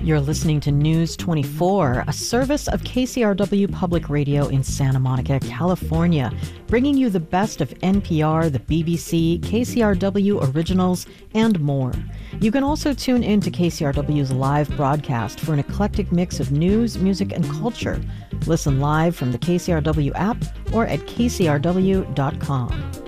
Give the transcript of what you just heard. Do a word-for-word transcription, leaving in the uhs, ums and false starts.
You're listening to News twenty-four, a service of K C R W Public Radio in Santa Monica, California, bringing you the best of N P R, the B B C, K C R W originals, and more. You can also tune in to K C R W's live broadcast for an eclectic mix of news, music, and culture. Listen live from the K C R W app or at K C R W dot com.